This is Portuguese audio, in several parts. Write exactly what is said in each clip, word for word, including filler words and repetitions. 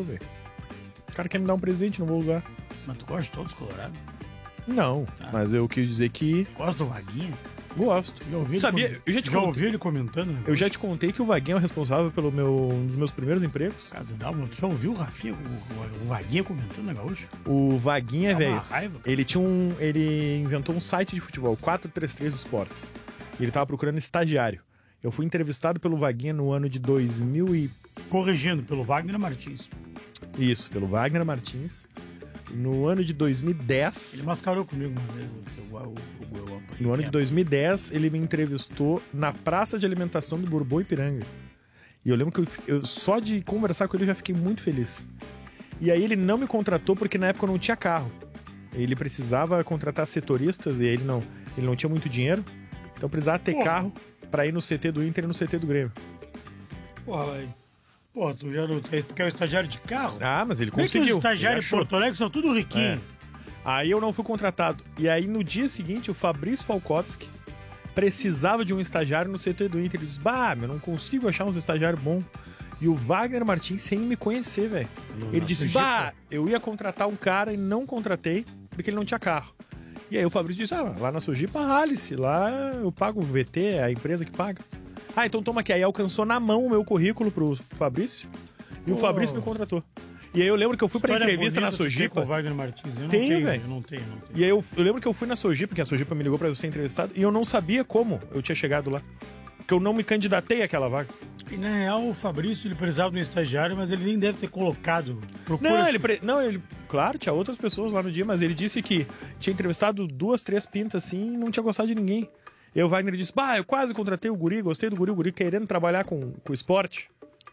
gostou, velho. O cara quer me dar um presente, não vou usar. Mas tu gosta de todos, Colorado? Não, Ah. mas eu quis dizer que Gosta do Vaguinha? gosto. Já ouvi ele Sabia? com- Eu já te já contei. ouvi ele comentando, né? Eu já te contei que o Vaguinho é o responsável pelo meu, um dos meus primeiros empregos. Casa Dalma, tu já ouviu o Rafinha, o, o, o Vaguinha comentando na Gaúcha? O Vaguinha, Dá velho, uma raiva, cara. ele tinha um. Ele inventou um site de futebol, quatro três três Esportes. E ele tava procurando estagiário. Eu fui entrevistado pelo Vaguinha no ano de dois mil e... Corrigindo pelo Wagner Martins. Isso, pelo Wagner Martins. No ano de dois mil e dez... Ele mascarou comigo uma vez. O, o, o, o, o, No ano de dois mil e dez, ele me entrevistou na praça de alimentação do Bourbon Ipiranga. E eu lembro que eu, eu- só de conversar com ele eu já fiquei muito feliz. E aí ele não me contratou porque na época eu não tinha carro. Ele precisava contratar setoristas e ele não, ele não tinha muito dinheiro. Então eu precisava ter Porra. carro pra ir no C T do Inter e no C T do Grêmio. Porra, velho. Porra, tu já não tu quer o estagiário de carro? Ah, mas ele Como é que conseguiu. os estagiários Ele de achou. Porto Alegre são tudo riquinhos? É. Aí eu não fui contratado. E aí no dia seguinte o Fabrício Falkowski precisava de um estagiário no C T do Inter. Ele disse, bah, eu não consigo achar uns estagiários bons. E o Wagner Martins, sem me conhecer, velho. Ele na disse, Sojipa. bah, eu ia contratar um cara e não contratei porque ele não tinha carro. E aí o Fabrício disse, ah, lá na Sojipa, Alice, lá eu pago o V T, é a empresa que paga. Ah, então toma aqui. Aí alcançou na mão o meu currículo pro Fabrício e o Oh. Fabrício me contratou. E aí eu lembro que eu fui pra História entrevista bonita na tu tem Sojipa. com o Wagner Martins. Eu não Tenho, tenho, velho. Eu não tenho, não tenho. E aí eu, eu lembro que eu fui na Sojipa, porque a Sojipa me ligou pra eu ser entrevistado, e eu não sabia como eu tinha chegado lá. Porque eu não me candidatei àquela vaga. E na real, o Fabrício, ele precisava de um estagiário, mas ele nem deve ter colocado. Procura Não, esse- ele, pre- não, ele. Claro, tinha outras pessoas lá no dia, mas ele disse que tinha entrevistado duas, três pintas assim e não tinha gostado de ninguém. E aí o Wagner disse: bah, eu quase contratei o guri, gostei do guri, o guri querendo trabalhar com, com esporte.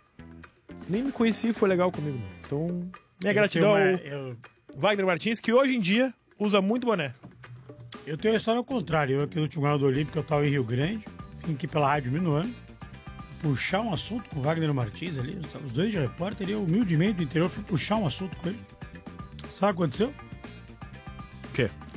Nem me conheci, foi legal comigo. Então, minha Eu gratidão tenho ao uma- eu, Wagner Martins, que hoje em dia usa muito boné. eu tenho a história ao contrário. Eu aqui no último ano do Olímpico, eu estava em Rio Grande, vim aqui pela Rádio Minuano, puxar um assunto com o Wagner Martins ali, os dois de repórter, e eu humildemente do interior fui puxar um assunto com ele. Sabe o que aconteceu? O quê?